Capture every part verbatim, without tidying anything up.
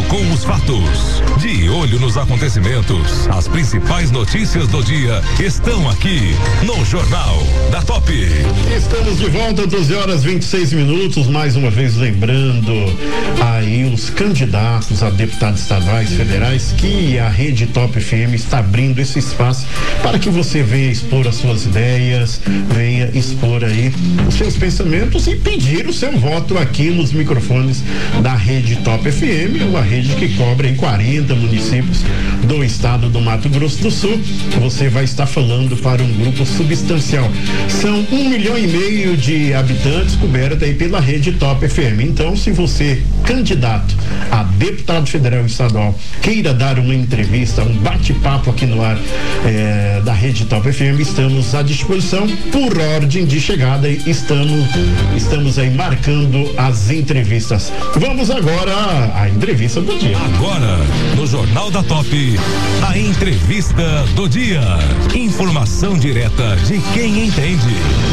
com os fatos, de olho nos acontecimentos. As principais notícias do dia estão aqui no Jornal da Top. Estamos de volta, doze horas e vinte e seis minutos, mais uma vez lembrando aí os candidatos a deputados estaduais, federais, que a Rede Top F M está abrindo esse espaço para que você venha expor as suas ideias, venha expor aí os seus pensamentos e pedir o seu voto aqui nos microfones da Rede Top F M, uma rede que cobre em quarenta municípios do estado do Mato Grosso do Sul. Você vai estar falando para um grupo substancial. São um milhão e meio de habitantes cobertos aí pela Rede Top F M. Então, se você, candidato a deputado federal e estadual, queira dar uma entrevista, um bate-papo aqui no ar eh, da Rede Top F M, estamos à disposição por ordem de chegada e estamos, estamos aí marcando as entrevistas. Vamos agora à, à entrevista do dia. Agora, no Jornal da Top, a entrevista do dia. Informação direta de quem entende.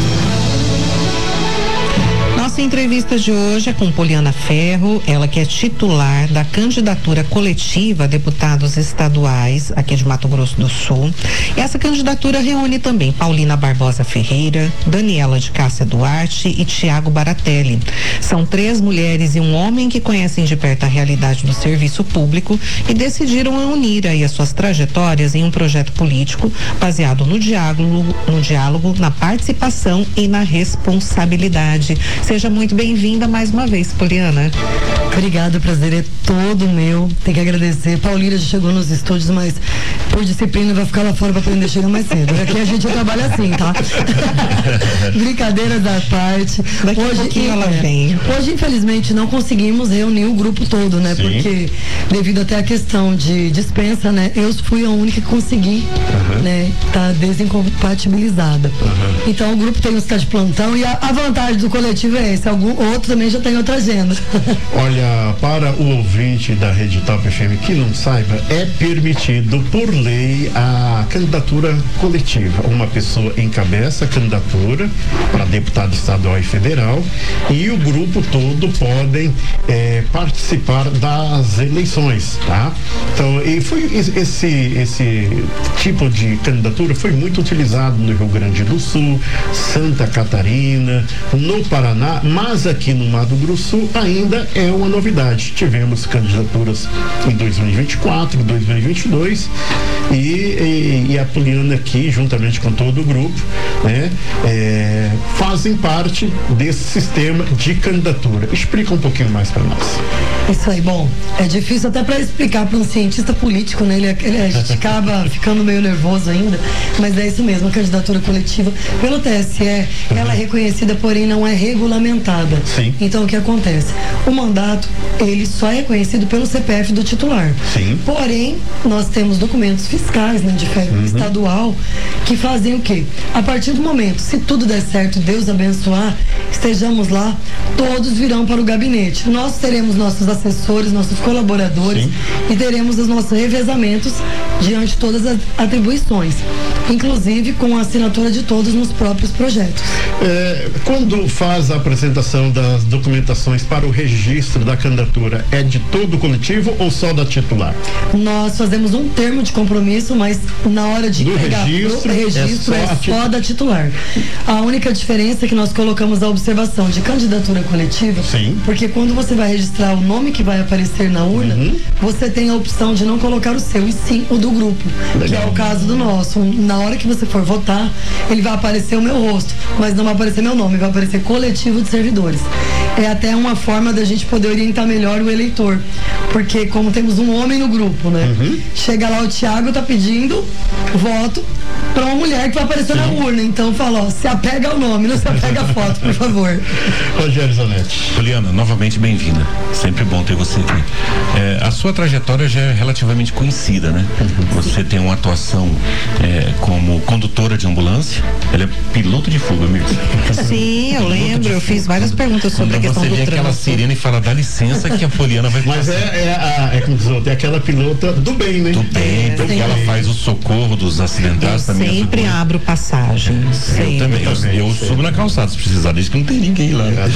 Nossa entrevista de hoje é com Poliana Ferro, ela que é titular da candidatura coletiva a deputados estaduais aqui de Mato Grosso do Sul. E essa candidatura reúne também Paulina Barbosa Ferreira, Daniela de Cássia Duarte e Tiago Baratelli. São três mulheres e um homem que conhecem de perto a realidade do serviço público e decidiram unir aí as suas trajetórias em um projeto político baseado no diálogo, no diálogo, na participação e na responsabilidade. Seja muito bem-vinda mais uma vez, Poliana. Obrigada, o prazer é todo meu. Tem que agradecer. Paulina já chegou nos estúdios, mas por disciplina vai ficar lá fora para aprender a chegar mais cedo. Aqui a gente trabalha assim, tá? Brincadeiras à parte. Daqui hoje, a pouquinho ela vem. Hoje, infelizmente, não conseguimos reunir o grupo todo, né? Sim. Porque devido até a questão de dispensa, né? Eu fui a única que consegui, uhum. né? Tá desincompatibilizada. Uhum. Então o grupo tem o estado de plantão e a, a vantagem do coletivo é esse. Algum outro também já tem outra agenda. Olha, para o ouvinte da Rede Top F M que não saiba, é permitido por lei a candidatura coletiva. Uma pessoa encabeça a candidatura para deputado estadual e federal e o grupo todo podem é, participar das eleições, tá? Então, e foi esse esse tipo de candidatura foi muito utilizado no Rio Grande do Sul, Santa Catarina, no Paraná, mas aqui no Mato Grosso do Sul ainda é uma novidade. Tivemos candidaturas em dois mil e vinte e quatro, dois mil e vinte e dois e, e, e a Poliana aqui, juntamente com todo o grupo, né, é, fazem parte desse sistema de candidatura. Explica um pouquinho mais para nós. Isso aí, bom, é difícil até para explicar para um cientista político, né? Ele, ele, a gente acaba ficando meio nervoso ainda, mas é isso mesmo, a candidatura coletiva pelo T S E, uhum. ela é reconhecida, porém não é regulamentada. Sim. Então o que acontece? O mandato, ele só é reconhecido pelo C P F do titular. Sim. Porém, nós temos documentos fiscais, né, de fé uhum. estadual, que fazem o quê? A partir do momento, se tudo der certo, Deus abençoar, estejamos lá, todos virão para o gabinete. Nós teremos nossos assessores, nossos colaboradores. Sim. E teremos os nossos revezamentos diante de todas as atribuições, inclusive com a assinatura de todos nos próprios projetos. É, quando faz a apresentação das documentações para o registro da candidatura, é de todo o coletivo ou só da titular? Nós fazemos um termo de compromisso, mas na hora de do pegar registro, o registro é só, é só da titular. A única diferença é que nós colocamos a observação de candidatura coletiva. Sim. Porque quando você vai registrar o nome que vai aparecer na urna, uhum. você tem a opção de não colocar o seu, e sim o do grupo. Legal. Que é o caso do nosso. Na hora que você for votar, ele vai aparecer o meu rosto, mas não vai aparecer meu nome, vai aparecer coletivo de servidores. É até uma forma da gente poder orientar melhor o eleitor, porque como temos um homem no grupo, né? Uhum. Chega lá, o Tiago tá pedindo voto para uma mulher que vai aparecer Sim. na urna, então fala, ó, se apega ao nome, não se apega à foto, por favor. Rogério Zanetti. Poliana, novamente bem-vinda, sempre bom ter você aqui. É, a sua trajetória já é relativamente conhecida, né? Uhum. Você tem uma atuação é, como condutora de ambulância, ela é piloto de fuga, amigo. Sim, eu lembro, eu fiz várias perguntas sobre Quando a questão do trânsito. Você vê aquela sirene e fala, dá licença que a Poliana vai Mas passar. é, é, a, é como diz outro, é aquela pilota do bem, né? Do bem, é, porque sim. ela faz o socorro dos acidentados eu também. Sempre abro passagem. Eu sempre. também, eu, eu subo na calçada se precisar, desde que não tem ninguém lá.